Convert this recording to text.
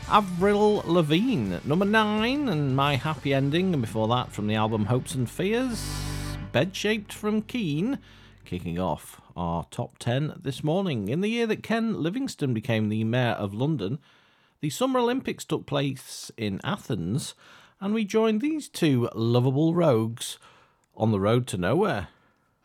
Avril Lavigne, number 9, and My Happy Ending, and before that from the album Hopes and Fears, Bed Shaped from Keane, kicking off our top 10 this morning. In the year that Ken Livingstone became the Mayor of London, the Summer Olympics took place in Athens, and we joined these two lovable rogues on the road to nowhere.